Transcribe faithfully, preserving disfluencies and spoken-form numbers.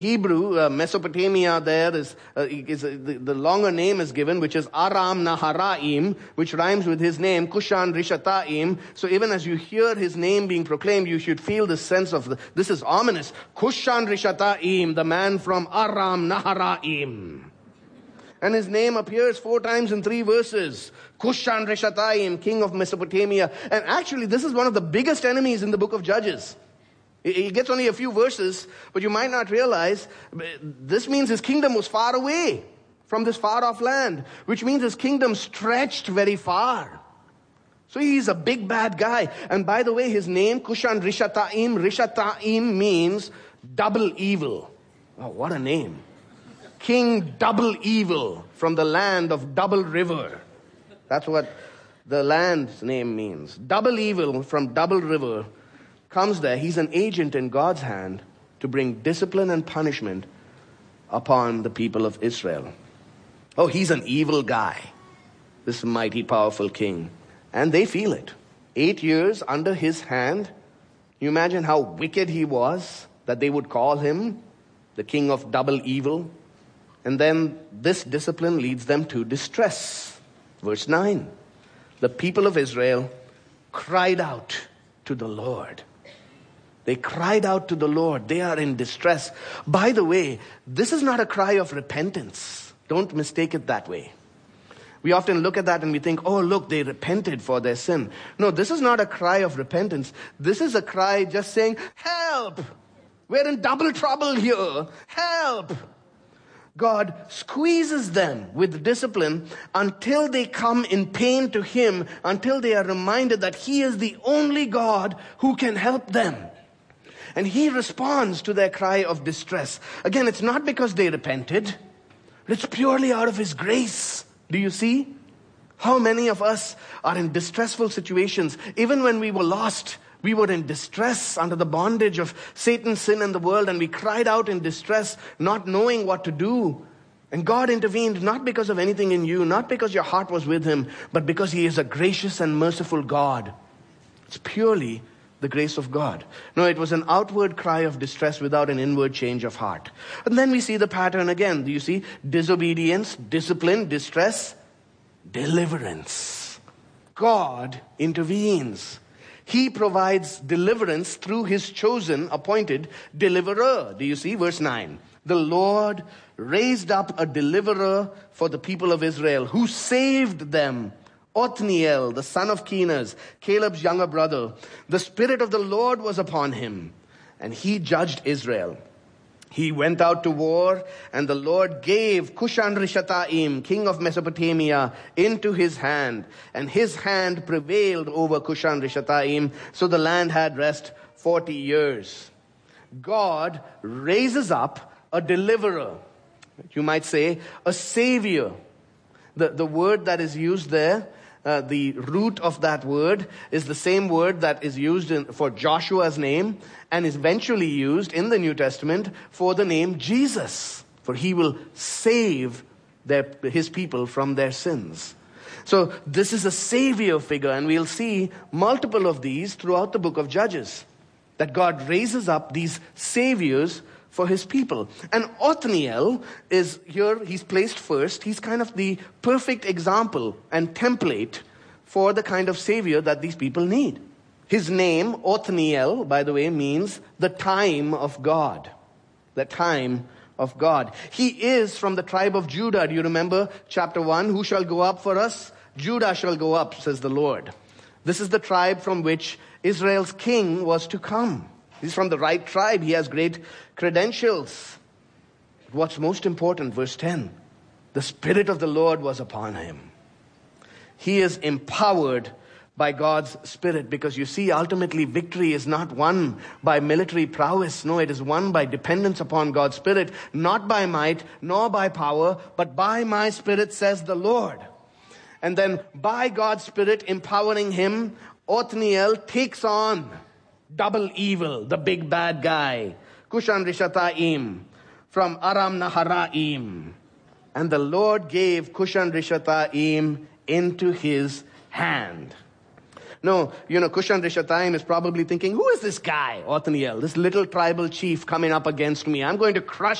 Hebrew, uh, Mesopotamia there is, uh, is uh, the, the longer name is given, which is Aram Naharaim, which rhymes with his name, Kushan Rishataim. So even as you hear his name being proclaimed, you should feel the sense of, the, this is ominous. Kushan Rishataim, the man from Aram Naharaim. And his name appears four times in three verses. Kushan Rishataim, king of Mesopotamia. And actually, this is one of the biggest enemies in the book of Judges. He gets only a few verses, but you might not realize this means his kingdom was far away from this far-off land, which means his kingdom stretched very far. So he's a big bad guy. And by the way, his name, Kushan Rishataim, Rishataim means double evil. Oh, what a name. King Double Evil from the land of Double River. That's what the land's name means. Double Evil from Double River comes there. He's an agent in God's hand to bring discipline and punishment upon the people of Israel. Oh, he's an evil guy, this mighty, powerful king. And they feel it. Eight years under his hand. You imagine how wicked he was, that they would call him the king of double evil. And then this discipline leads them to distress. Verse nine. The people of Israel cried out to the Lord. They cried out to the Lord. They are in distress. By the way, this is not a cry of repentance. Don't mistake it that way. We often look at that and we think, oh, look, they repented for their sin. No, this is not a cry of repentance. This is a cry just saying, help! We're in double trouble here. Help! God squeezes them with discipline until they come in pain to Him, until they are reminded that He is the only God who can help them. And He responds to their cry of distress. Again, it's not because they repented. It's purely out of His grace. Do you see? How many of us are in distressful situations? Even when we were lost, we were in distress under the bondage of Satan's sin in the world, and we cried out in distress, not knowing what to do. And God intervened, not because of anything in you, not because your heart was with Him, but because He is a gracious and merciful God. It's purely the grace of God. No, it was an outward cry of distress without an inward change of heart. And then we see the pattern again. Do you see? Disobedience, discipline, distress, deliverance. God intervenes. He provides deliverance through His chosen, appointed deliverer. Do you see? Verse nine. The Lord raised up a deliverer for the people of Israel, who saved them. Othniel, the son of Kenaz, Caleb's younger brother. The Spirit of the Lord was upon him, and he judged Israel. He went out to war, and the Lord gave Kushan Rishataim, king of Mesopotamia, into his hand. And his hand prevailed over Kushan Rishataim, so the land had rest forty years. God raises up a deliverer. You might say, a savior. The, the word that is used there, Uh, the root of that word is the same word that is used in, for Joshua's name, and is eventually used in the New Testament for the name Jesus. For He will save their, His people from their sins. So this is a savior figure, and we'll see multiple of these throughout the book of Judges. That God raises up these saviors for His people. And Othniel is here, he's placed first. He's kind of the perfect example and template for the kind of savior that these people need. His name, Othniel, by the way, means the time of God. The time of God. He is from the tribe of Judah. Do you remember chapter one? Who shall go up for us? Judah shall go up, says the Lord. This is the tribe from which Israel's king was to come. He's from the right tribe. He has great credentials. What's most important, verse ten, the Spirit of the Lord was upon him. He is empowered by God's Spirit, because you see, ultimately victory is not won by military prowess. No, it is won by dependence upon God's Spirit, not by might, nor by power, but by my Spirit, says the Lord. And then by God's Spirit empowering him, Othniel takes on double evil, the big bad guy, Kushan Rishataim, from Aram Naharaim. And the Lord gave Kushan Rishataim into his hand. No, you know, Kushan Rishathaim is probably thinking, who is this guy, Othniel, this little tribal chief coming up against me? I'm going to crush